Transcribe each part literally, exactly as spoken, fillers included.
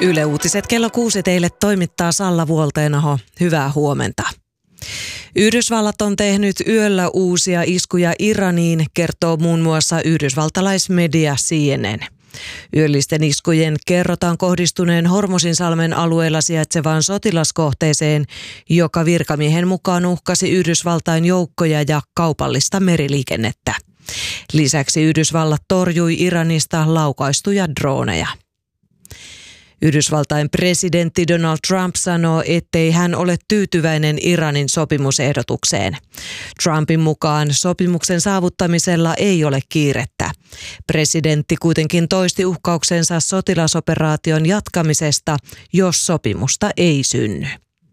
Yle Uutiset kello kuusi teille toimittaa Salla Vuolteenaho. Hyvää huomenta. Yhdysvallat on tehnyt yöllä uusia iskuja Iraniin, kertoo muun muassa yhdysvaltalaismedia C N N. Yöllisten iskujen kerrotaan kohdistuneen Hormuzinsalmen alueella sijaitsevaan sotilaskohteeseen, joka virkamiehen mukaan uhkasi Yhdysvaltain joukkoja ja kaupallista meriliikennettä. Lisäksi Yhdysvallat torjui Iranista laukaistuja droneja. Yhdysvaltain presidentti Donald Trump sanoo, ettei hän ole tyytyväinen Iranin sopimusehdotukseen. Trumpin mukaan sopimuksen saavuttamisella ei ole kiirettä. Presidentti kuitenkin toisti uhkauksensa sotilasoperaation jatkamisesta, jos sopimusta ei synny.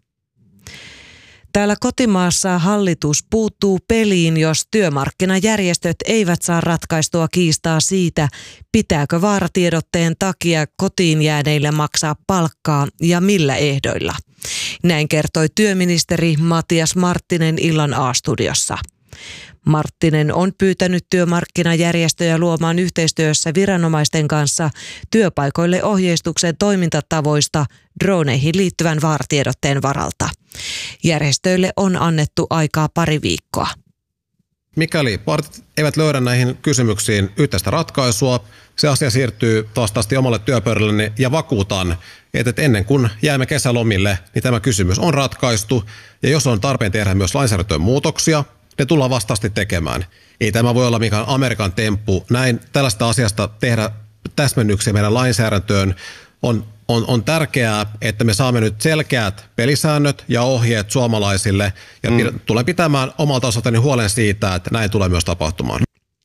Täällä kotimaassa hallitus puuttuu peliin, jos työmarkkinajärjestöt eivät saa ratkaistua kiistaa siitä, pitääkö vaaratiedotteen takia kotiin jääneille maksaa palkkaa ja millä ehdoilla. Näin kertoi työministeri Matias Marttinen illan A-studiossa. Marttinen on pyytänyt työmarkkinajärjestöjä luomaan yhteistyössä viranomaisten kanssa työpaikoille ohjeistuksen toimintatavoista droneihin liittyvän vaaratiedotteen varalta. Järjestöille on annettu aikaa pari viikkoa. Mikäli partit eivät löydä näihin kysymyksiin yhteistä ratkaisua, se asia siirtyy vastaasti omalle työpöydälleni ja vakuutan, että ennen kuin jäämme kesälomille, niin tämä kysymys on ratkaistu ja jos on tarpeen tehdä myös lainsäädäntöön muutoksia, ne tullaan vastaasti tekemään. Ei tämä voi olla mikään Amerikan temppu. Näin tällaista asiasta tehdä täsmennyksiä meidän lainsäädäntöön on, on, on tärkeää, että me saamme nyt selkeät pelisäännöt ja ohjeet suomalaisille ja mm. tulen pitämään omalta osaltani huolen siitä, että näin tulee myös tapahtumaan.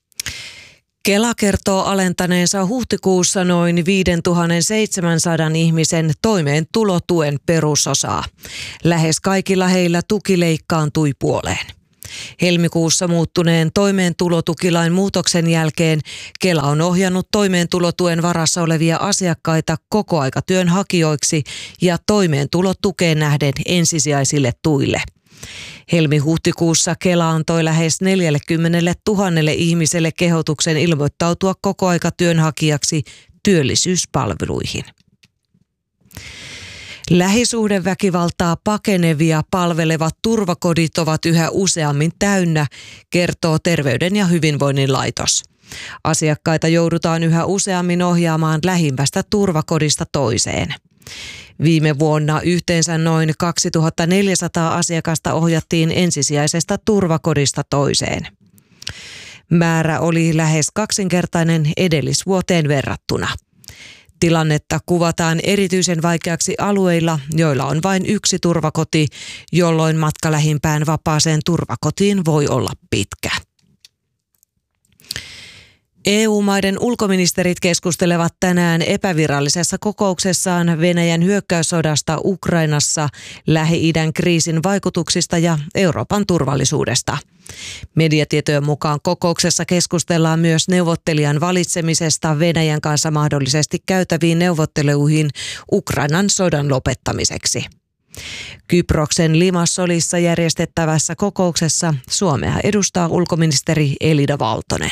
Kela kertoo alentaneensa huhtikuussa noin viisituhattaseitsemänsataa ihmisen toimeentulotuen perusosaa. Lähes kaikilla heillä tuki leikkaantui puoleen. Helmikuussa muuttuneen toimeentulotukilain muutoksen jälkeen Kela on ohjannut toimeentulotuen varassa olevia asiakkaita kokoaikatyönhakijoiksi ja toimeentulotukeen nähden ensisijaisille tuille. Helmi-huhtikuussa Kela antoi lähes neljäkymmentätuhatta ihmiselle kehotuksen ilmoittautua kokoaikatyönhakijaksi työllisyyspalveluihin. Lähisuhdeväkivaltaa pakenevia palvelevat turvakodit ovat yhä useammin täynnä, kertoo Terveyden ja hyvinvoinnin laitos. Asiakkaita joudutaan yhä useammin ohjaamaan lähimmästä turvakodista toiseen. Viime vuonna yhteensä noin kaksituhattaneljäsataa asiakasta ohjattiin ensisijaisesta turvakodista toiseen. Määrä oli lähes kaksinkertainen edellisvuoteen verrattuna. Tilannetta kuvataan erityisen vaikeaksi alueilla, joilla on vain yksi turvakoti, jolloin matka lähimpään vapaaseen turvakotiin voi olla pitkä. E U-maiden ulkoministerit keskustelevat tänään epävirallisessa kokouksessaan Venäjän hyökkäyssodasta Ukrainassa, Lähi-idän kriisin vaikutuksista ja Euroopan turvallisuudesta. Mediatietojen mukaan kokouksessa keskustellaan myös neuvottelijan valitsemisesta Venäjän kanssa mahdollisesti käytäviin neuvotteluihin Ukrainan sodan lopettamiseksi. Kyproksen Limassolissa järjestettävässä kokouksessa Suomea edustaa ulkoministeri Elina Valtonen.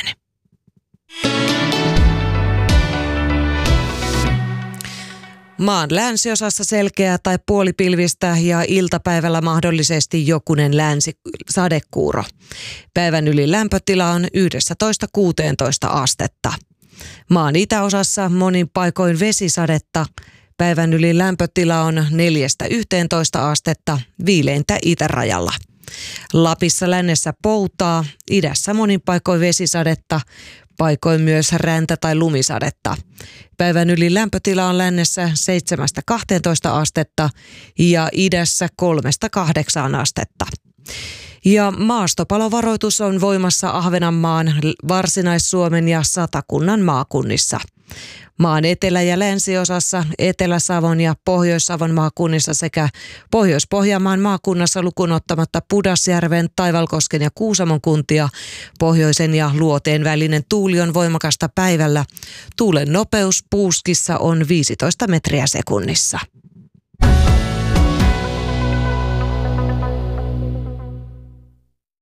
Maan länsiosassa selkeää tai puolipilvistä ja iltapäivällä mahdollisesti jokunen länsisadekuuro. Päivän yli lämpötila on yksitoista kuusitoista astetta. Maan itäosassa monin paikoin vesisadetta. Päivän yli lämpötila on neljästä yhteentoista astetta viileintä itärajalla. Lapissa lännessä poutaa, idässä monin paikoin vesisadetta, paikoin myös räntä- tai lumisadetta. Päivän yli lämpötila on lännessä seitsemästä kahteentoista astetta ja idässä kolmesta kahdeksaan astetta. Ja maastopalovaroitus on voimassa Ahvenanmaan, Varsinais-Suomen ja Satakunnan maakunnissa. Maan etelä- ja länsiosassa, Etelä-Savon ja Pohjois-Savon maakunnissa sekä Pohjois-Pohjanmaan maakunnassa lukuun ottamatta Pudasjärven, Taivalkosken ja Kuusamon kuntia. Pohjoisen ja luoteen välinen tuuli on voimakasta päivällä. Tuulen nopeus Puuskissa on viisitoista metriä sekunnissa.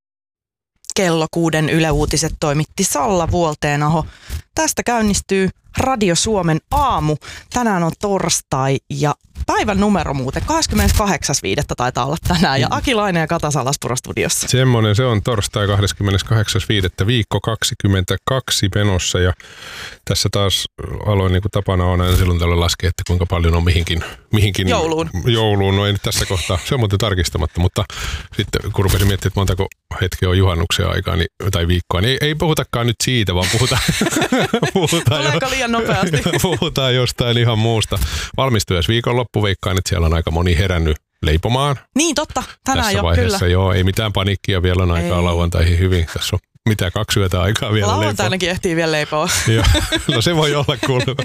Kello kuuden Yle Uutiset toimitti Salla Vuolteenaho. Tästä käynnistyy Radio Suomen aamu. Tänään on torstai ja päivän numero muuten kahdeskymmeneskahdeksas viidettä taitaa olla tänään ja Aki Laine ja Kata Salaspuro studiossa. Semmoinen se on torstai kahdeskymmeneskahdeksas viidettä viikko kaksikymmentäkaksi menossa ja tässä taas aloin niin kuin tapana on aina silloin tällöin laskea, että kuinka paljon on mihinkin, mihinkin jouluun. jouluun. No ei nyt tässä kohtaa, se on muuten tarkistamatta, mutta sitten kun rupesin miettimään, että montako hetkeä on juhannuksen aikaa niin, tai viikkoa, niin ei, ei puhutakaan nyt siitä, vaan puhutaan, puhutaan, Tuleeko liian nopeasti? puhutaan jostain ihan muusta. Valmistujas viikonloppu, veikkaan, että siellä on aika moni herännyt leipomaan. Niin totta, tänään tässä jo, vaiheessa, kyllä. Joo, ei mitään paniikkia, vielä on aikaa ei. lauantaihin hyvin. Tässä on mitä kaksi yötä aikaa vielä leipoa. Lauantainakin ehtii vielä leipoa. No se voi olla kuulemma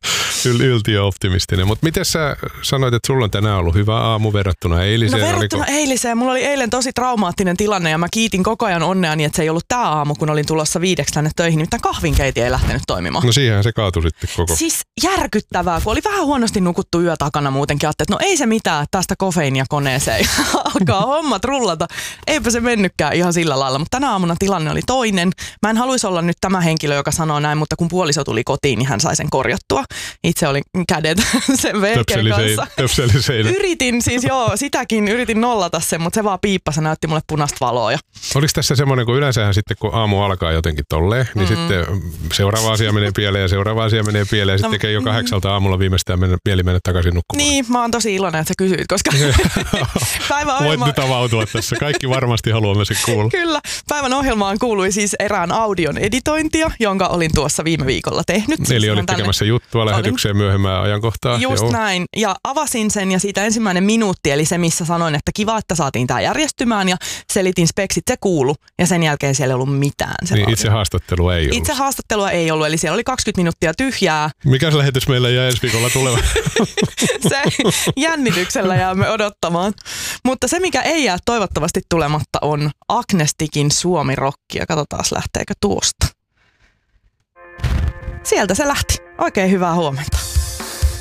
Yl, yltiöoptimistinen. Mutta miten sä sanoit, että sulla on tänään ollut hyvä aamu verrattuna eiliseen? No verrattuna Oliko... eiliseen. Mulla oli eilen tosi traumaattinen tilanne ja mä kiitin koko ajan onneani, että se ei ollut tää aamu, kun olin tulossa viideksi tänne töihin. Nimittäin kahvinkeiti ei lähtenyt toimimaan. No siihenhän se kaatui sitten koko. Siis järkyttävää, kun oli vähän huonosti nukuttu yö takana muutenkin. Ajattelin, että no ei se mitään, tästä kofeiinia koneeseen alkaa hommat rullata. Eipä se mennytkään ihan sillä lailla, mutta tänä aamuna tilanne oli toinen. Mä en haluaisi olla nyt tämä henkilö, joka sanoo näin, mutta kun puoliso tuli kotiin, niin hän sai sen korjattua. Itse olin kädet sen veekeen kanssa. Töpseliseinä. Yritin siis joo, sitäkin yritin nollata sen, mutta se vaan piippasi ja näytti mulle punaista valoa. Ja... Oliko tässä semmoinen, kun yleensähän sitten kun aamu alkaa jotenkin tolleen, niin mm. sitten seuraava asia menee pieleen ja seuraava asia menee pieleen ja sitten no, tekee jo kahdeksalta aamulla viimeistään mennä, mieli mennä takaisin nukkumaan. Niin, mä oon tosi iloinen, että sä kysyit, koska päivän ohjelma... Voit nyt avautua tässä, kaikki varmasti haluamme sen kuulla. Kyllä, päivän ohjelmaan kuului siis erään audion editointia, jonka olin tuossa viime viikolla tehnyt. Eli siis olit tänne... tekemässä juttua lähetykseen myöhemmään ajankohtaa. Just joo. Näin, ja avasin sen ja siitä ensimmäinen minuutti, eli se missä sanoin, että kiva, että saatiin tää järjestymään ja selitin speksit, se kuulu ja sen jälkeen siellä ei ollut mitään. Niin itse haastattelua ei ollut. Itse haastattelua ei ollut, eli siellä oli kaksikymmentä minuuttia tyhjää. Mikä se lähetys meillä jää ensi viikolla tuleva? Se jännityksellä jäämme odottamaan. Mutta se, mikä ei jää toivottavasti tulematta, on Agnestikin Suomi-rokki. Ja katsotaan, lähteekö tuosta. Sieltä se lähti. Oikein hyvää huomenta.